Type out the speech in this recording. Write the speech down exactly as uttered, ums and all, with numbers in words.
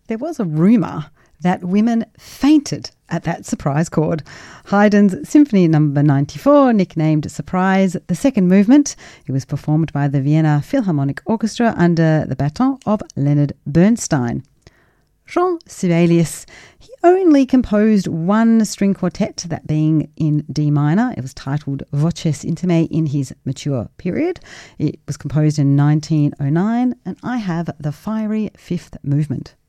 there was a rumour that women fainted at that surprise chord. Haydn's Symphony Number ninety-four, nicknamed Surprise, the second movement. It was performed by the Vienna Philharmonic Orchestra under the baton of Leonard Bernstein. Jean Sibelius, he only composed one string quartet, that being in D minor. It was titled Voces Intimae in his mature period. It was composed in nineteen oh nine, and I have the fiery fifth movement.